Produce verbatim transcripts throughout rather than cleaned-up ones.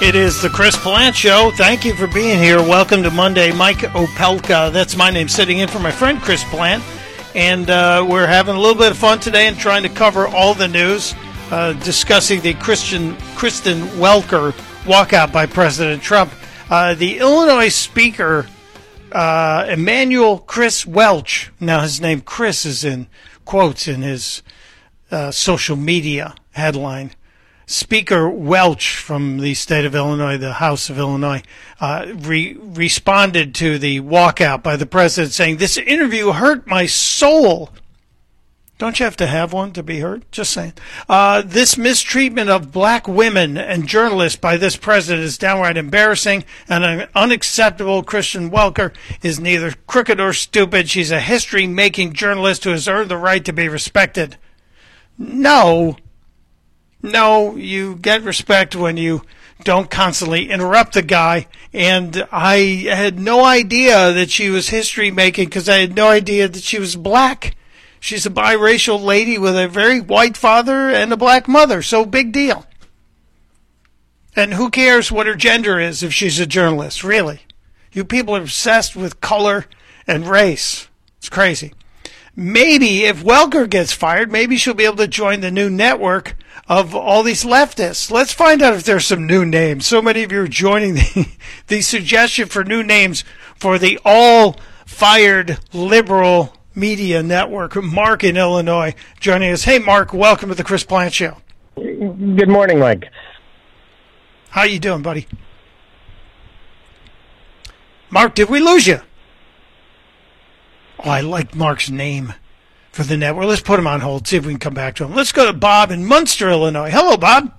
It is the Chris Plante Show. Thank you for being here. Welcome to Monday. Mike Opelka, that's my name, sitting in for my friend Chris Plante. And uh, we're having a little bit of fun today and trying to cover all the news, uh, discussing the Christian, Kristen Welker walkout by President Trump. Uh, the Illinois Speaker, uh, Emanuel Chris Welch, now his name Chris is in quotes in his uh, social media headline. Speaker Welch from the state of Illinois, the House of Illinois, uh, re- responded to the walkout by the president saying, "This interview hurt my soul." Don't you have to have one to be hurt? Just saying. Uh, this mistreatment of black women and journalists by this president is downright embarrassing and unacceptable. Kristen Welker is neither crooked or stupid. She's a history-making journalist who has earned the right to be respected. No. No, you get respect when you don't constantly interrupt the guy. And I had no idea that she was history-making because I had no idea that she was black. She's a biracial lady with a very white father and a black mother, so big deal. And who cares what her gender is if she's a journalist, really? You people are obsessed with color and race. It's crazy. Maybe if Welker gets fired, maybe she'll be able to join the new network of all these leftists. Let's find out if there's some new names. So many of you are joining the, the suggestion for new names for the all-fired liberal media network. Mark in Illinois joining us. Hey, Mark, welcome to the Chris Plante Show. Good morning, Mike. How you doing, buddy? Mark, did we lose you? Oh, I like Mark's name for the network. Let's put him on hold, see if we can come back to him. Let's go to Bob in Munster, Illinois. Hello, Bob.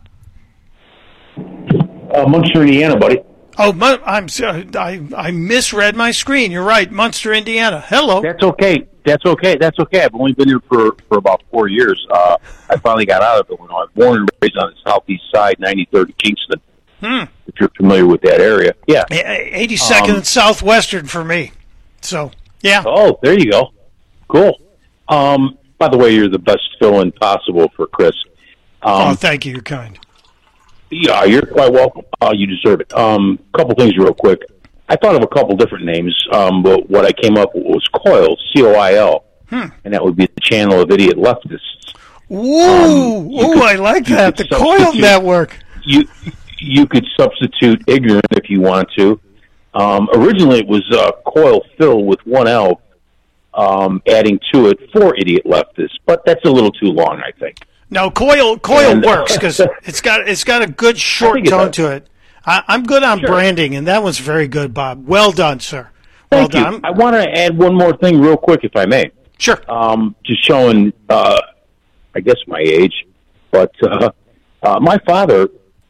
Uh, Munster, Indiana, buddy. Oh, I'm sorry. I, I misread my screen. You're right, Munster, Indiana. Hello. That's okay. That's okay. That's okay. I've only been here for, for about four years. Uh, I finally got out of Illinois. I was born and raised on the southeast side, ninety-third and Kingston, hmm. if you're familiar with that area. Yeah. eighty-second um, and Southwestern for me. So, yeah. Oh, there you go. Cool. Um, by the way, you're the best fill-in possible for Chris. Um, oh, thank you. You're kind. Yeah, you're quite welcome. Uh, you deserve it. A um, couple things real quick. I thought of a couple different names, um, but what I came up with was COIL, C O I L, hmm. and that would be the channel of idiot leftists. Ooh, um, ooh, could, I like that, the COIL network. You you could substitute ignorant if you want to. Um, originally, it was uh, COIL Phil with one L, um, adding to it for idiot leftists, but that's a little too long, I think. No, COIL COIL and, works because it's got it's got a good short tone to it. I, I'm good on sure. branding, and that was very good, Bob. Well done, sir. Well Thank you. done. I want to add one more thing real quick, if I may. Sure. Um, just showing, uh, I guess, my age, but uh, uh, my father,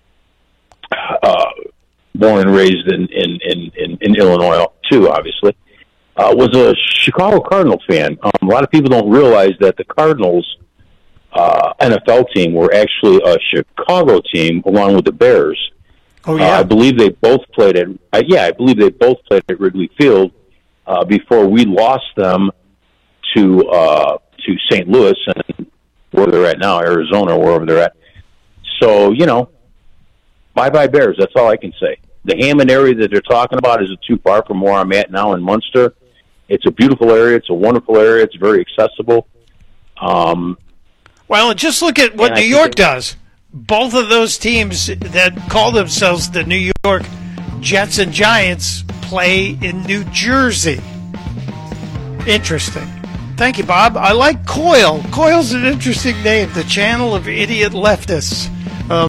uh, born and raised in, in, in, in, in Illinois, too, obviously, uh, was a Chicago Cardinals fan. Um, a lot of people don't realize that the Cardinals uh, N F L team were actually a Chicago team along with the Bears. Oh yeah, uh, I believe they both played at. Uh, yeah, I believe they both played at Wrigley Field uh, before we lost them to uh, to Saint Louis and where they're at now, Arizona, wherever they're at. So you know, bye bye Bears. That's all I can say. The Hammond area that they're talking about isn't too far from where I'm at now in Munster. It's a beautiful area. It's a wonderful area. It's very accessible. Um, well, just look at what New York does. Both of those teams that call themselves the New York Jets and Giants play in New Jersey. Interesting. Thank you, Bob. I like COIL. COIL's an interesting name. The channel of idiot leftists. Uh,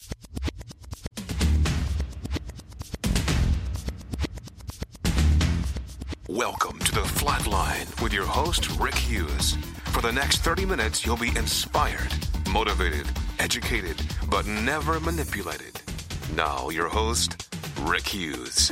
Welcome to the Flatline with your host, Rick Hughes. For the next thirty minutes, you'll be inspired, motivated, educated, but never manipulated. Now, your host, Rick Hughes.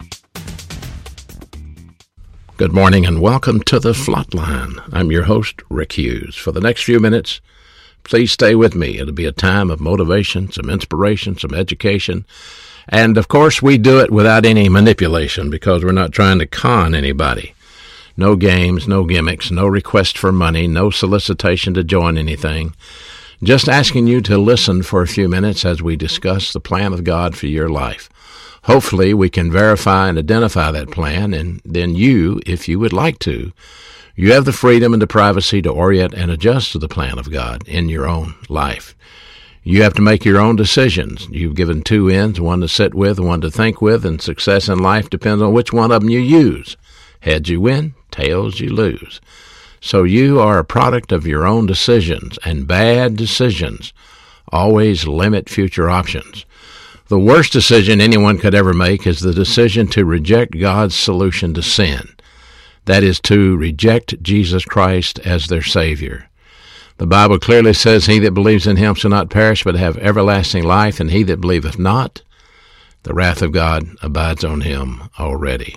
Good morning and welcome to the Flatline. I'm your host, Rick Hughes. For the next few minutes, please stay with me. It'll be a time of motivation, some inspiration, some education. And, of course, we do it without any manipulation because we're not trying to con anybody. No games, no gimmicks, no request for money, no solicitation to join anything. Just asking you to listen for a few minutes as we discuss the plan of God for your life. Hopefully we can verify and identify that plan, and then you, if you would like to, you have the freedom and the privacy to orient and adjust to the plan of God in your own life. You have to make your own decisions. You've given two ends, one to sit with, one to think with, and success in life depends on which one of them you use. Heads you win, tails you lose. So you are a product of your own decisions, and bad decisions always limit future options. The worst decision anyone could ever make is the decision to reject God's solution to sin. That is to reject Jesus Christ as their Savior. The Bible clearly says, "He that believes in him shall not perish, but have everlasting life, and he that believeth not, the wrath of God abides on him already."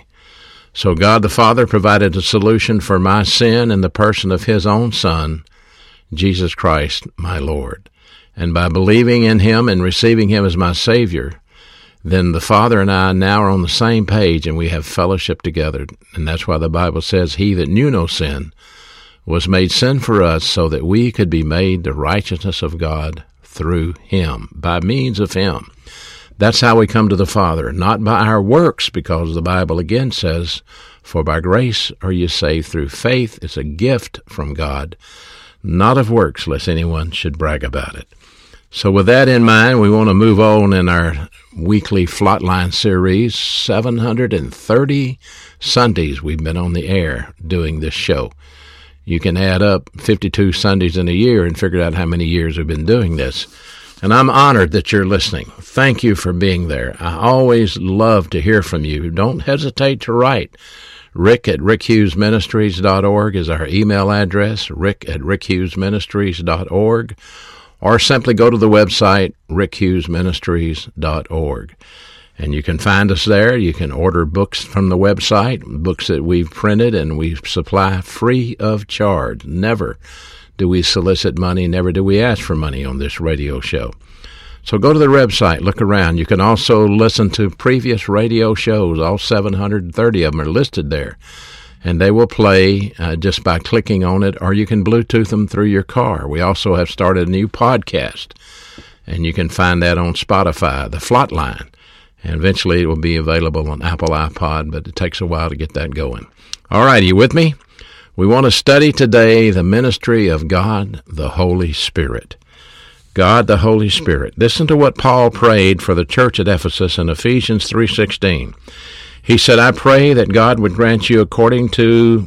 So God the Father provided a solution for my sin in the person of his own Son, Jesus Christ, my Lord. And by believing in him and receiving him as my Savior, then the Father and I now are on the same page, and we have fellowship together. And that's why the Bible says, "He that knew no sin was made sin for us, so that we could be made the righteousness of God through him," by means of him. That's how we come to the Father, not by our works, because the Bible again says, "For by grace are you saved through faith." It's a gift from God, not of works, lest anyone should brag about it. So with that in mind, we want to move on in our weekly Flatline series. seven hundred thirty Sundays we've been on the air doing this show. You can add up fifty-two Sundays in a year and figure out how many years we've been doing this. And I'm honored that you're listening. Thank you for being there. I always love to hear from you. Don't hesitate to write. Rick at rick hughes ministries dot org is our email address, rick at rick hughes ministries dot org, or simply go to the website, rick hughes ministries dot org. And you can find us there. You can order books from the website, books that we've printed and we supply free of charge. Never do we solicit money, never do we ask for money on this radio show. So go to the website, look around. You can also listen to previous radio shows. All seven hundred thirty of them are listed there. And they will play uh, just by clicking on it, or you can Bluetooth them through your car. We also have started a new podcast, and you can find that on Spotify, The Flatline. And eventually it will be available on Apple iPod, but it takes a while to get that going. All right, are you with me? We want to study today the ministry of God, the Holy Spirit. God, the Holy Spirit. Listen to what Paul prayed for the church at Ephesus in Ephesians three sixteen. He said, "I pray that God would grant you according to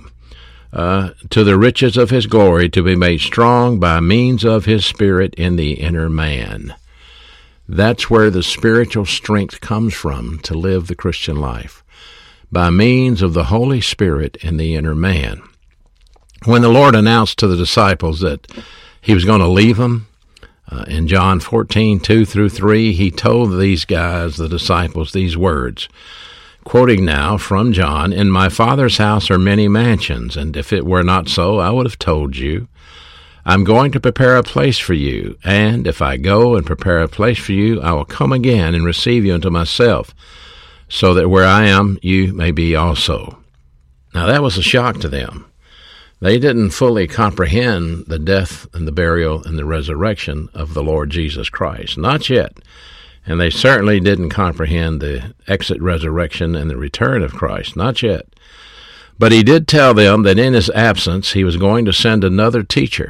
uh, to the riches of his glory to be made strong by means of his Spirit in the inner man." That's where the spiritual strength comes from to live the Christian life, by means of the Holy Spirit in the inner man. When the Lord announced to the disciples that he was going to leave them, uh, in John fourteen, two through three, he told these guys, the disciples, these words, quoting now from John, "In my Father's house are many mansions, and if it were not so, I would have told you. I'm going to prepare a place for you, and if I go and prepare a place for you, I will come again and receive you unto myself, so that where I am, you may be also." Now that was a shock to them. They didn't fully comprehend the death and the burial and the resurrection of the Lord Jesus Christ. Not yet. And they certainly didn't comprehend the exit resurrection and the return of Christ. Not yet. But he did tell them that in his absence, he was going to send another teacher,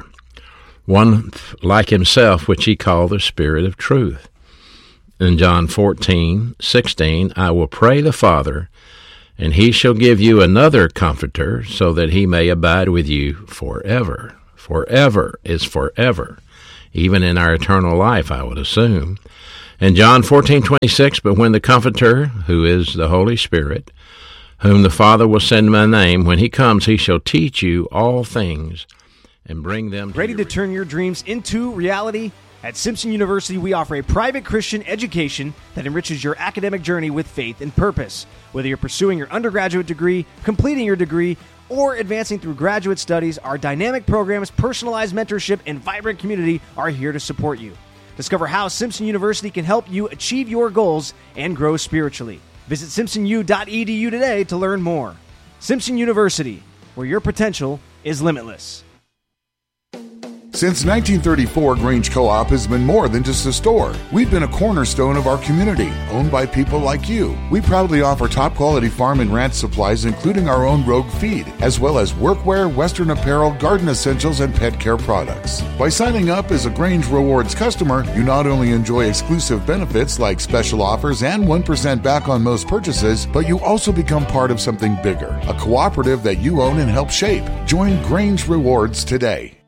one like himself, which he called the Spirit of Truth. In John fourteen sixteen, "I will pray the Father, and he shall give you another Comforter, so that he may abide with you forever." Forever is forever, even in our eternal life, I would assume. In John fourteen twenty-six, "But when the Comforter, who is the Holy Spirit, whom the Father will send in my name, when he comes, he shall teach you all things, and bring them to Ready to turn your dreams into reality? At Simpson University, we offer a private Christian education that enriches your academic journey with faith and purpose. Whether you're pursuing your undergraduate degree, completing your degree, or advancing through graduate studies, our dynamic programs, personalized mentorship, and vibrant community are here to support you. Discover how Simpson University can help you achieve your goals and grow spiritually. Visit simpson u dot e d u today to learn more. Simpson University, where your potential is limitless. Since nineteen thirty-four, Grange Co-op has been more than just a store. We've been a cornerstone of our community, owned by people like you. We proudly offer top-quality farm and ranch supplies, including our own Rogue feed, as well as workwear, Western apparel, garden essentials, and pet care products. By signing up as a Grange Rewards customer, you not only enjoy exclusive benefits like special offers and one percent back on most purchases, but you also become part of something bigger, a cooperative that you own and help shape. Join Grange Rewards today.